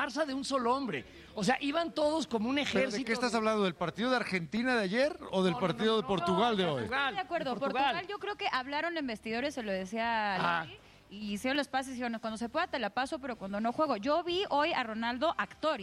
comparsa de un solo hombre. O sea, iban todos como un ejército. ¿Pero de qué estás hablando? ¿Del partido de Argentina de ayer o del partido de Portugal de hoy? Estoy de acuerdo. Portugal, yo creo que hablaron en vestidores, se lo decía Lali, y hicieron los pases y dijeron, cuando se pueda te la paso, pero cuando no juego. Yo vi hoy a Ronaldo actor.